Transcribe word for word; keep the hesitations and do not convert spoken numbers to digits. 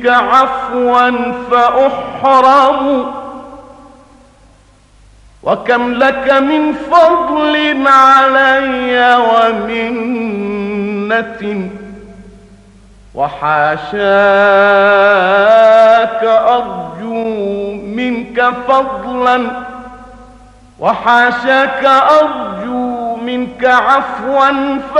عفوا فأحرم، وكم لك من فضل علي ومنة، وحاشاك أرجو منك فضلا، وحاشاك أرجو منك عفوا